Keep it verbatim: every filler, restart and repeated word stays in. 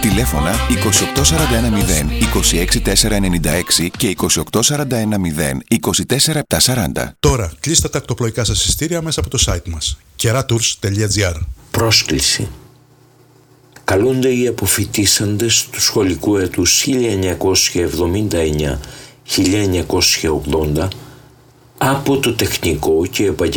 Τηλέφωνα είκοσι οκτώ σαράντα ένα μηδέν είκοσι έξι τετρακόσια ενενήντα έξι και είκοσι οκτώ σαράντα ένα μηδέν είκοσι τέσσερα επτακόσια σαράντα. Τώρα κλείστε τα ακτοπλοϊκά σας εισιτήρια μέσα από το site μας κερatours τελεία τζι άρ. Πρόσκληση. Καλούνται οι αποφοιτήσαντες του σχολικού έτους χίλια εννιακόσια εβδομήντα εννιά χίλια εννιακόσια ογδόντα από το Τεχνικό και Επαγγελματικό